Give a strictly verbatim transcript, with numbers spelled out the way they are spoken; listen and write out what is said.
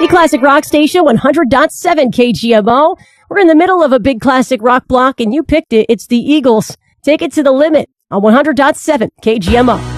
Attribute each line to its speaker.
Speaker 1: Classic Rock Station, one hundred point seven K G M O. We're in the middle of a big classic rock block, and you picked it. It's the Eagles. Take it to the limit on one hundred point seven K G M O.